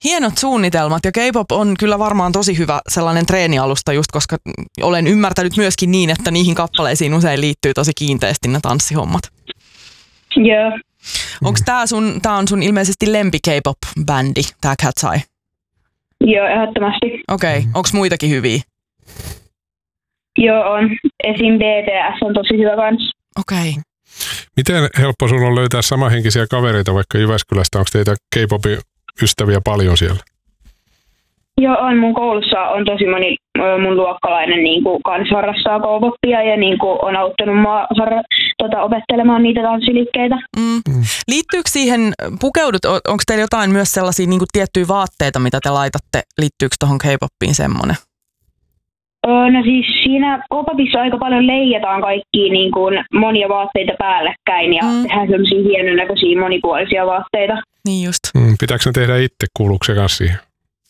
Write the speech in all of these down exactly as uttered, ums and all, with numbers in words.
Hienot suunnitelmat ja K-pop on kyllä varmaan tosi hyvä sellainen treenialusta just, koska olen ymmärtänyt myöskin niin, että niihin kappaleisiin usein liittyy tosi kiinteästi ne tanssihommat. Joo. Onko tää sun, tää on sun ilmeisesti lempi K-pop-bändi, tää Cat's Eye? Joo, ehdottomasti. Okei, okay. Onko muitakin hyviä? Joo, on. Esim. B T S on tosi hyvä kans. Okei. Okay. Miten helppo sun on löytää samanhenkisiä kavereita vaikka Jyväskylästä? Onko teitä K-popin ystäviä paljon siellä? Joo, on. Mun koulussa on tosi moni mun luokkalainen niin kuin kans harrastaa K-popia ja niin kuin on auttanut mua harra, tota, opettelemaan niitä tanssiliikkeitä. Mm. Mm. Liittyykö siihen, pukeudut, onko teillä jotain myös sellaisia niin kuin tiettyjä vaatteita, mitä te laitatte? Liittyykö tuohon K-popiin semmoinen? Öö, no siis siinä K-popissa aika paljon leijataan kaikkia niin kuin monia vaatteita päällekkäin ja mm. tehdään sellaisia hienonäköisiä monipuolisia vaatteita. Niin just. Mm, pitääkö ne tehdä itse? Kuuluuko se kanssa siihen?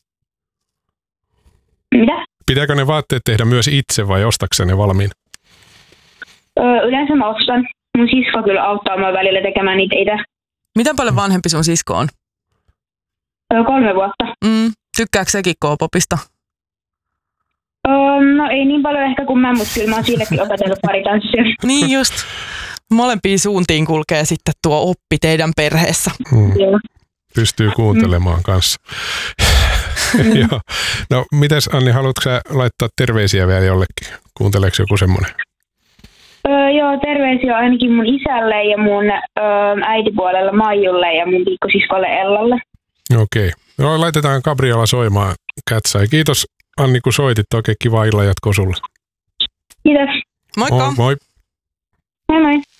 Mitä? Pitääkö ne vaatteet tehdä myös itse vai ostatko ne valmiin? Öö, yleensä mä ostan. Mun sisko kyllä auttaa mua välillä tekemään niitä itse. Miten paljon vanhempi sun sisko on? Öö, kolme vuotta. Mm. Tykkääkö sekin K-popista? Öö, no ei niin paljon ehkä kuin mä, mutta kyllä mä oon sillekin opetellut pari tanssia. Niin just. Molempiin suuntiin kulkee sitten tuo oppi teidän perheessä. Mm. Pystyy kuuntelemaan mm. kanssa. Joo. No mites Anni, haluatko sä laittaa terveisiä vielä jollekin? Kuunteleeko joku semmoinen? Öö, joo, terveisiä ainakin mun isälle ja mun öö, äitipuolella Maijulle ja mun pikkosiskolle Ellalle. Okei. No, laitetaan Gabriela soimaan Cat's Eye. Kiitos Anni, kun soitit. Oikein kiva illan jatkoa sulle. Kiitos. Moikka. Moi. Moi. Moi moi.